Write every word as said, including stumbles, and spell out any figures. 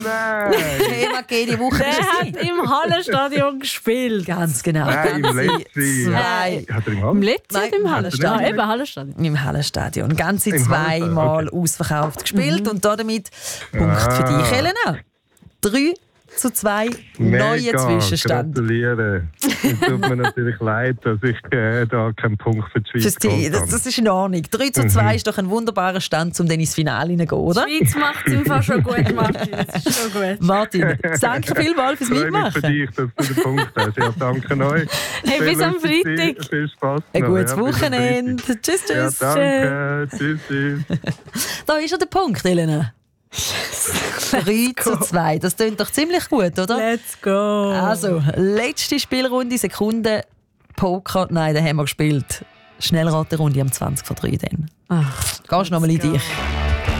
Nein! Thema jede Woche. Der hat im Hallenstadion gespielt. Ganz genau. Nein, im Ganze letzten. zwei, Hat er im Im Hallen? letzten Nein, im im Hallenstadion. Hallenstadion. Ja, eben Hallenstadion. im Hallenstadion. Ganze Im zweimal Hallenstadion, ausverkauft gespielt. Und damit Punkt Ah. für dich, Helena. Drei zu zwei, neuer Mega, Zwischenstand. gratuliere. Es tut mir natürlich leid, dass ich äh, da keinen Punkt für die Schweiz Fürs Team. geholt Das, habe. das ist in Ordnung. drei zu zwei ist doch ein wunderbarer Stand, um dann ins Finale hineinzugehen, oder? Die Schweiz macht es im Fall schon gut, Martin. Das ist schon gut. Martin, danke vielmals fürs Freue mich für Mitmachen. dich, dass du den Punkt hast. Ja, danke euch. Hey, bis am Viel- Freitag. Viel Spaß. Ein noch, gutes ja, bis am Wochenende. Freitag. Tschüss, Ja, tschüss. danke. Tschüss, tschüss. Da ist ja der Punkt, Helena. drei zu zwei. Das klingt doch ziemlich gut, oder? Let's go. Also, letzte Spielrunde, Sekunden, Poker. Nein, den haben wir gespielt. Schnellraterunde am zwanzig vor drei dann. Ach, Gehst du nochmal in go. dich?